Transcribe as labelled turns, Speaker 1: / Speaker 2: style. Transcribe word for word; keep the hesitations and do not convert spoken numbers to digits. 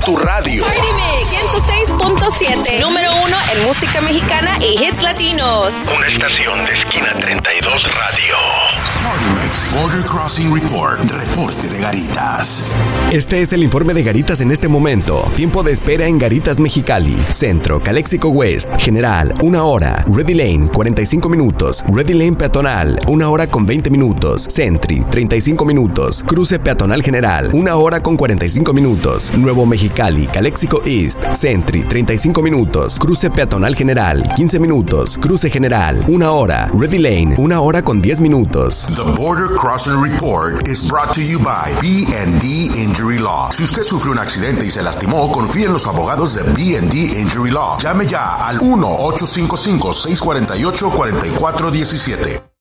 Speaker 1: tu radio.
Speaker 2: Party Mix ciento seis punto siete, número uno en música mexicana y hits latinos.
Speaker 3: Una estación de Esquina treinta y dos Radio.
Speaker 1: Party Mix Border Crossing Report. Reporte de Garitas.
Speaker 4: Este es el informe de Garitas en este momento. Tiempo de espera en Garitas Mexicali. Centro, Calexico West. General, una hora. Ready Lane, cuarenta y cinco minutos. Ready Lane Peatonal, una hora con veinte minutos. Sentry, treinta y cinco minutos. Cruce Peatonal General, una hora con cuarenta y cinco minutos. Nuevo Mexicali, Calexico East. Sentry, treinta y cinco minutos. Cruce Peatonal General, quince minutos. Cruce General, una hora. Ready Lane, una hora con diez minutos.
Speaker 1: The Border Crossing Report is brought to you by B and D Injury Law. Si usted sufrió un accidente y se lastimó, confíe en los abogados de B and D Injury Law. Llame ya al uno ocho cinco cinco, seis cuatro ocho, cuatro cuatro uno siete.